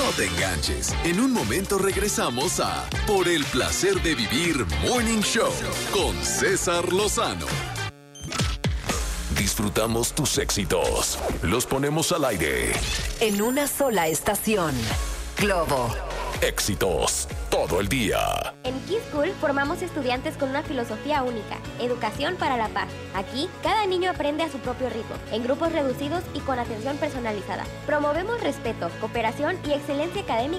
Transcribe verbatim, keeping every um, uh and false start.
No te enganches. En un momento regresamos a Por el placer de vivir Morning Show con César Lozano. Disfrutamos tus éxitos. Los ponemos al aire. En una sola estación. Globo. Éxitos todo el día. En Kid School formamos estudiantes con una filosofía única, educación para la paz. Aquí, cada niño aprende a su propio ritmo, en grupos reducidos y con atención personalizada. Promovemos respeto, cooperación y excelencia académica